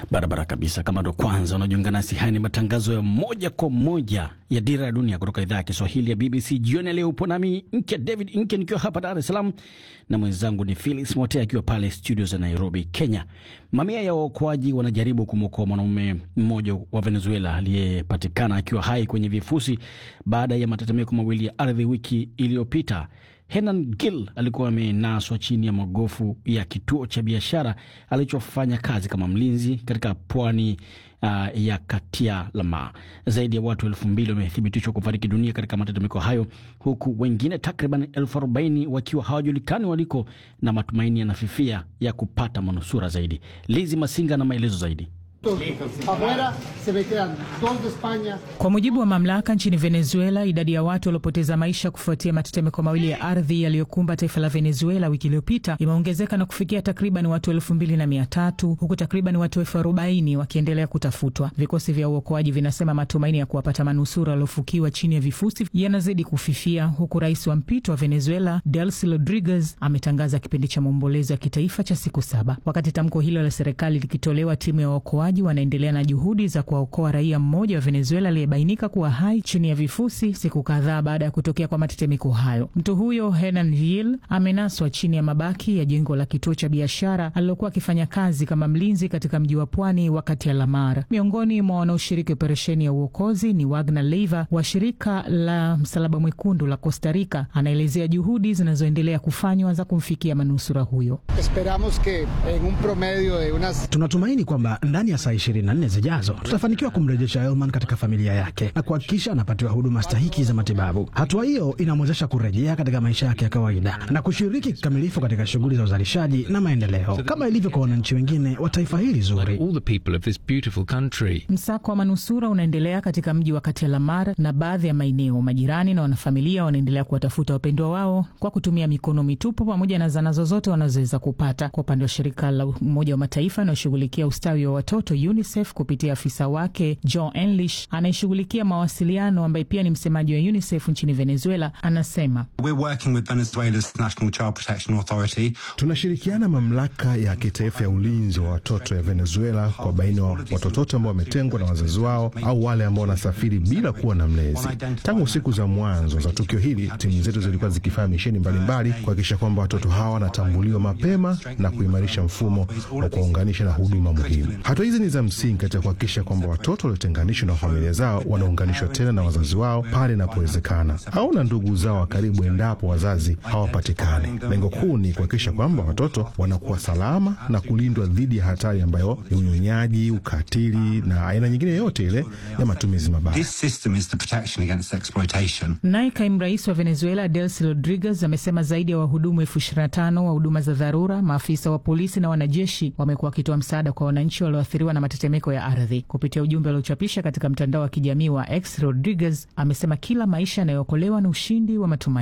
Barabara kabisa. Kama ndo kwanza unajiunga nasi, haya ni matangazo ya moja kwa moja ya Dira ya Dunia kutoka idhaa ya Kiswahili ya BBC. Jioni leo upo nami David Inke nikiwa hapa Dar es Salaam na mwenzangu ni Felix Motea akiwa pale studio za Nairobi, Kenya. Mamia ya waokoaji wanajaribu kumwokoa mwanaume mmoja wa Venezuela aliyepatikana akiwa hai kwenye vifusi baada ya matetemeko mawili ya ardhi wiki iliyopita. Hernan Gil alikuwa amenaswa chini ya magofu ya kituo cha biashara alichofanya kazi kama mlinzi katika pwani ya Katia Lama. Zaidi ya watu 2,000 wamethibitishwa kufariki dunia katika matetemeko hayo, huku wengine takriban 40,000 wakiwa hawajulikani waliko na matumaini yanafifia ya kupata manusura zaidi. Lizi Masinga na maelezo zaidi. Kwa mujibu wa mamlaka nchini Venezuela, idadi ya watu waliopoteza maisha kufuatia matetemeko mawili ya ardhi yaliyokumba taifa la Venezuela wiki iliyopita imeongezeka na kufikia takriban watu 2,300, huku takriban watu 40,000 wakiendelea kutafutwa. Vikosi vya uokoaji vinasema matumaini ya kuwapata manusura waliofukiwa chini ya vifusi yanazidi kufifia, huku rais wa mpito wa Venezuela Delcy Rodriguez ametangaza kipindi cha maombolezo ya kitaifa cha siku 7. Wakati tamko hilo la serikali likitolewa, timu ya uokoaji wanaendelea na juhudi za kuwaokoa raia mmoja wa Venezuela aliyebainika kuwa hai chini ya vifusi siku kadhaa baada ya kutokea kwa matetemeko hayo. Mtu huyo Hernan Gil amenaswa chini ya mabaki ya jengo la kituo cha biashara alilokuwa akifanya kazi kama mlinzi katika mji wa pwani wakati ya Lamar. Miongoni mwa wanaoshiriki operesheni ya uokozi ni Wagner Leiva wa shirika la Msalaba Mwekundu la Costa Rica. Anaelezea juhudi zinazoendelea kufanywa za kumfikia manusura huyo. Tunatumaini kwamba ndani ya saa 24 zijazo tutafanikiwa kumrejesha Elman katika familia yake na kuhakikisha anapatiwa huduma stahiki za matibabu. Hatua hiyo inamwezesha kurejea katika maisha yake ya kawaida na kushiriki kikamilifu katika shughuli za uzalishaji na maendeleo kama ilivyo kwa wananchi wengine wa taifa hili zuri. Msako wa manusura unaendelea katika mji wa Katia Lamar na baadhi ya maeneo. Majirani na wanafamilia wanaendelea kuwatafuta wapendwa wao kwa kutumia mikono mitupu pamoja na zana zozote wanazoweza kupata. Kwa upande wa shirika la Umoja wa Mataifa linaloshughulikia ustawi wa watoto UNICEF, kupitia afisa wake John English anayeshughulikia mawasiliano ambaye pia ni msemaji wa UNICEF nchini Venezuela, anasema tunashirikiana mamlaka ya kitaifa ya ulinzi wa watoto ya Venezuela kwa baina wa watoto ambao wametengwa na wazazi wao au wale ambao wanasafiri bila kuwa na mlezi. Tangu siku za mwanzo za tukio hili, timu zetu zilikuwa zikifanya misheni mbalimbali kuhakikisha kwamba watoto hawa wanatambuliwa mapema na kuimarisha mfumo wa kuwaunganisha na huduma muhimu. Hatua hizi ni za msingi katika kuhakikisha kwamba watoto waliotenganishwa na familia zao wanaunganishwa tena na wazazi wao pale inapowezekana au na ndugu zao wa karibu endapo wazazi hawapatikani. Lengo kuu ni kuhakikisha kwamba watoto wanakuwa salama na kulindwa dhidi ya hatari ambayo ni unyonyaji, ukatili na aina nyingine yote ile ya matumizi mabaya. Naye kaimu rais wa Venezuela Delcy Rodriguez amesema zaidi ya wahudumu 25,000 wa huduma za dharura, maafisa wa polisi na wanajeshi wamekuwa wakitoa msaada kwa wananchi walioathiriwa na matetemeko ya ardhi. Kupitia ujumbe aliochapisha katika mtandao wa kijamii wa X, Rodriguez amesema kila maisha yanayookolewa na ushindi wa matumaini.